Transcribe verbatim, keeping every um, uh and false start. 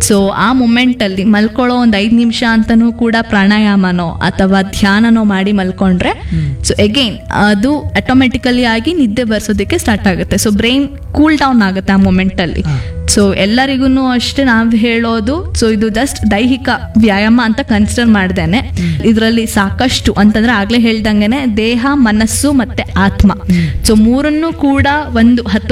So ಆ ಮೊಮೆಂಟಲ್ಲಿ ಮಲ್ಕೊಳ್ಳೋ ಒಂದು ಐದು ನಿಮಿಷ ಅಂತನೂ ಕೂಡ ಪ್ರಾಣಾಯಾಮನೋ ಅಥವಾ ಧ್ಯಾನನೋ ಮಾಡಿ ಮಲ್ಕೊಂಡ್ರೆ ಸೊ ಎಗೈನ್ ಅದು ಆಟೋಮೆಟಿಕಲಿ ಆಗಿ ನಿದ್ದೆ ಬರ್ಸೋದಕ್ಕೆ ಸ್ಟಾರ್ಟ್ ಆಗುತ್ತೆ. ಸೊ ಬ್ರೈನ್ ಕೂಲ್ ಡೌನ್ ಆಗುತ್ತೆ ಆ ಮೊಮೆಂಟಲ್ಲಿ. ಸೊ ಎಲ್ಲರಿಗೂ ಅಷ್ಟೇ ನಾವು ಹೇಳೋದು, ಸೊ ಇದು ಜಸ್ಟ್ ದೈಹಿಕ ವ್ಯಾಯಾಮ ಅಂತ ಕನ್ಸಿಡರ್ ಮಾಡ್ದೇನೆ ಇದರಲ್ಲಿ ಸಾಕಷ್ಟು ಅಂತಂದ್ರೆ ಆಗ್ಲೇ ಹೇಳ್ದಂಗೆನೆ ದೇಹ, ಮನಸ್ಸು ಮತ್ತೆ ಆತ್ಮ, ಸೊ ಮೂರನ್ನು ಕೂಡ ಒಂದು ಹತ್ತು